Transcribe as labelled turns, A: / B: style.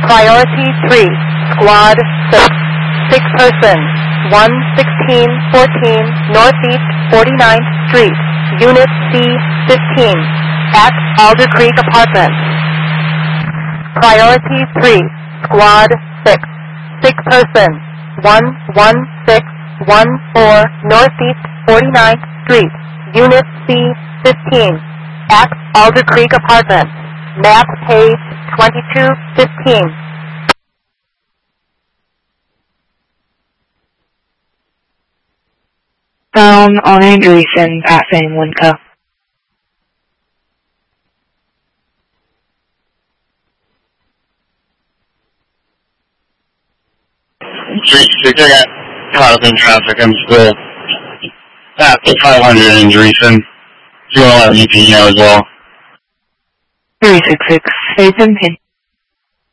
A: Priority 3, Squad 6, 6 persons, 11614 Northeast 49th Street, Unit C-15, at Alder Creek Apartments. Priority 3, Squad 6, 6 persons, 11614 Northeast 49th Street, Unit C-15, at Alder Creek Apartments. Map page 2215.
B: Found on Andreessen at Fame Winco.
C: Street 6, I got caught up in traffic. I'm still at 500 in Andreessen. Do you want to let me know as well?
B: 366, Faith and Pin.